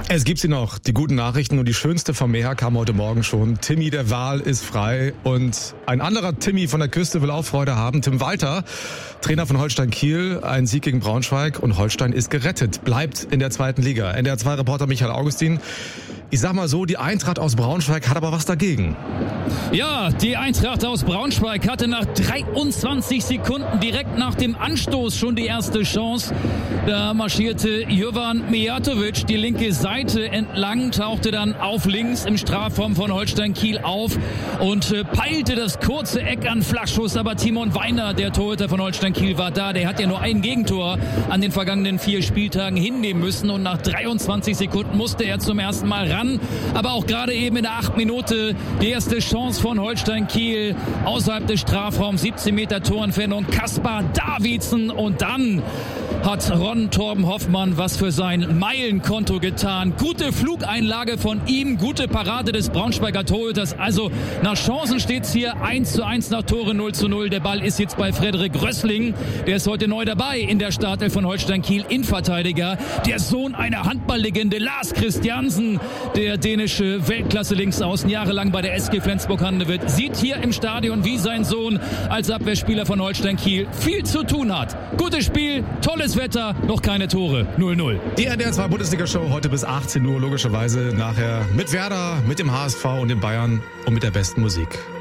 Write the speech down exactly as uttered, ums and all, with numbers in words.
Es gibt sie noch, die guten Nachrichten, und die schönste vom Meer kam heute Morgen schon. Timmy der Wal ist frei und ein anderer Timmy von der Küste will auch Freude haben. Tim Walter, Trainer von Holstein Kiel, ein Sieg gegen Braunschweig und Holstein ist gerettet, bleibt in der zweiten Liga. N D R zwei Reporter Michael Augustin. Ich sag mal so, die Eintracht aus Braunschweig hat aber was dagegen. Ja, die Eintracht aus Braunschweig hatte nach dreiundzwanzig Sekunden direkt nach dem Anstoß schon die erste Chance. Da marschierte Jovan Mijatovic die linke Seite entlang, tauchte dann auf links im Strafraum von Holstein Kiel auf und äh, peilte das kurze Eck an Flachschuss. Aber Timon Weiner, der Torhüter von Holstein Kiel, war da. Der hat ja nur ein Gegentor an den vergangenen vier Spieltagen hinnehmen müssen und nach dreiundzwanzig Sekunden musste er zum ersten Mal ran. Aber auch gerade eben in der achten Minute die erste Chance von Holstein Kiel außerhalb des Strafraums, siebzehn Meter Torentfernung, Kaspar Davidsen, und dann hat Ron Torben Hoffmann was für sein Meilenkonto getan. Gute Flugeinlage von ihm, gute Parade des Braunschweiger Torhüters. Also nach Chancen steht es hier eins zu eins, nach Tore null zu null. Der Ball ist jetzt bei Frederik Rössling. Der ist heute neu dabei in der Startelf von Holstein Kiel, Innenverteidiger. Der Sohn einer Handballlegende, Lars Christiansen, der dänische Weltklasse-Linksaußen, jahrelang bei der S G Flensburg-Handewitt, sieht hier im Stadion, wie sein Sohn als Abwehrspieler von Holstein Kiel viel zu tun hat. Gutes Spiel, tolles Wetter, noch keine Tore. null null. Die N D R zwei Bundesliga-Show heute bis achtzehn Uhr, logischerweise nachher mit Werder, mit dem H S V und den Bayern und mit der besten Musik.